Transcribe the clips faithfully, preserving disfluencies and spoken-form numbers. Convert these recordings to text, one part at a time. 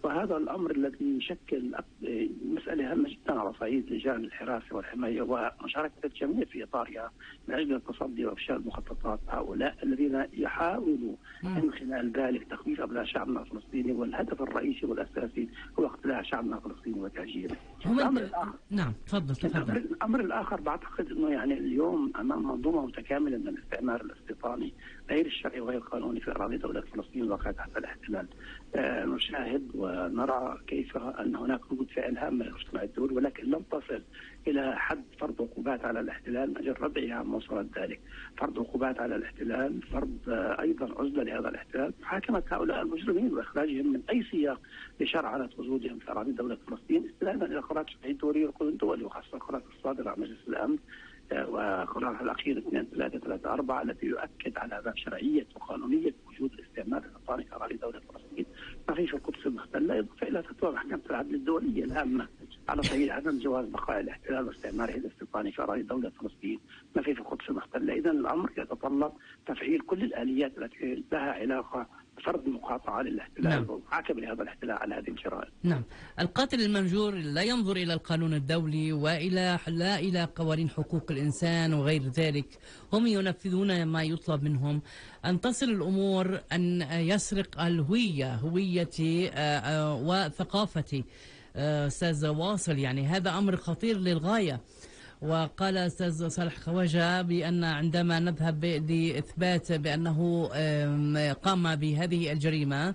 وهذا الأمر الذي يشكل مسألة هامة جدا على صعيد لجان الحراسة والحماية ومشاركة الجميع في إطارها من أجل التصدي وإفشال مخططات هؤلاء الذين يحاولوا من خلال ذلك تخويف أبناء شعبنا الفلسطيني، والهدف الرئيسي والأساسي هو اقتلاع شعبنا الفلسطيني وتهجيره. الأمر الآخر نعم تفضل تفضل. الأمر الآخر بعتقد أنه يعني اليوم أمام منظومة متكاملة من الاستعمار الاستيطاني غير الشرعي وغير القانوني في أراضي دولة فلسطين الواقعة تحت الاحتلال. آه نشاهد ونرى كيف أن هناك ردود فعل هامة من المجتمع الدولي، ولكن لم تصل إلى حد فرض عقوبات على الاحتلال من أجل ردعها عما وصلت ذلك. فرض عقوبات على الاحتلال، فرض آه أيضا عزلة لهذا الاحتلال، محاكمة هؤلاء المجرمين وإخراجهم من أي سياق لشرعنة وجودهم في أراضي دولة فلسطين استنادا إلى قرارات الشرعية الدولية والقانون الدولي، وخاصة القرارات الصادرة عن مجلس الأمن وقرارها الأخير اثنين ثلاثة ثلاثة أربعة الذي يؤكد على باب شرعية وقانونية وجود الاستعمار الإيطالي في أراضي دولة فلسطين ما في القدس المحتلة، إضافة إلى فتوى محكمة العدل الدولية الهامة على سبيل عدم جواز بقاء الاحتلال واستعماره الاستيطاني في أراضي دولة فلسطين ما في القدس المحتلة. إذن الأمر يتطلب تفعيل كل الآليات التي لها علاقة فرض مقاطعة للاحتلال نعم. ومحاكمة لهذا الاحتلال على هذه الجرائم. نعم، القاتل الممجور لا ينظر إلى القانون الدولي وإلى لا إلى قوانين حقوق الإنسان وغير ذلك، هم ينفذون ما يطلب منهم. أن تصل الأمور أن يسرق الهوية هويتي وثقافتي أستاذ واصل، يعني هذا أمر خطير للغاية. وقال أستاذ صالح خواجة بأن عندما نذهب لإثبات بأنه قام بهذه الجريمة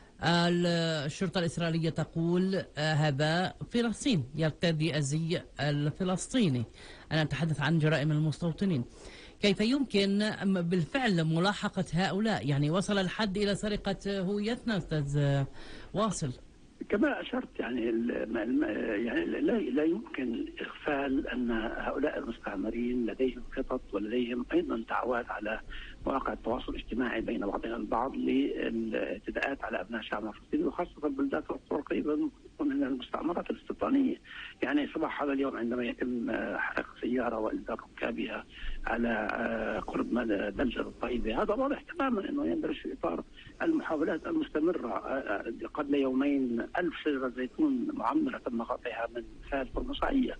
الشرطة الإسرائيلية تقول هذا فلسطين يرتدي الزي الفلسطيني. أنا أتحدث عن جرائم المستوطنين. كيف يمكن بالفعل ملاحقة هؤلاء؟ يعني وصل الحد إلى سرقة هويتنا أستاذ واصل. كما أشرت يعني يعني لا لا يمكن إغفال أن هؤلاء المستعمرين لديهم خطط ولديهم أيضا دعوات على مواقع التواصل الاجتماعي بين بعضنا البعض للاعتداءات على أبناء شعبنا الفلسطيني وخاصة البلدات القريبة من المستعمرات الاستيطانية. يعني صباح هذا اليوم عندما يتم حرق سيارة وإلزام ركابها على قرب بلجة الطائبة، هذا واضح تماما أنه يندرج في إطار المحاولات المستمرة. قبل يومين ألف شجرة زيتون معمرة تم قطعها من خلال النصعية.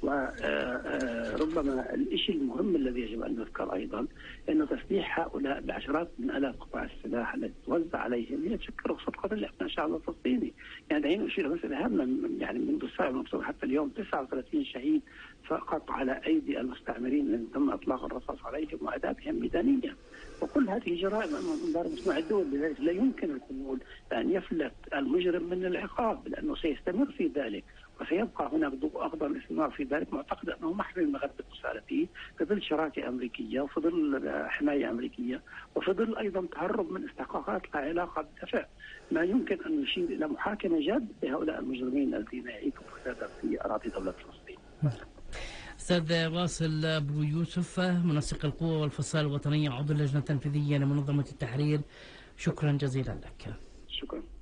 وربما الشيء المهم الذي يجب أن نذكر أيضا أنه تسليح هؤلاء بعشرات من آلاف قطع السلاح التي توزع عليهم هي تشكل رخصة قتل لأبناء الشعب الفلسطيني. يعني دعينا نشير إلى مسألة هامة، يعني منذ السابع من أكتوبر حتى اليوم تسعة وثلاثين شهيد فقط على أيدي المستعمرين الذين تم إطلاق الرصاص عليهم وأدابهم ميدانيا. وكل هذه جرائم أمام انظار المجتمع الدولي، لذلك لا يمكن القبول أن يفلت المجرم من العقاب لأنه سيستمر في ذلك وسيبقى هناك ضوء أخضر الاستمرار في ذلك. معتقد أنه محمي المغرب المسالفي في ظل شراكة أمريكية وفي ظل حماية أمريكية وفي ظل أيضا تهرب من استحقاقات لها علاقة بالدفع. ما يمكن أن نشير إلى محاكمة جادة لهؤلاء المجرمين الذين يعيشوا في أراضي دولة فلسطين. أستاذ واصل أبو يوسف منسق القوى والفصائل الوطنية عضو اللجنة التنفيذية لمنظمة التحرير، شكرا جزيلا لك. شكرا.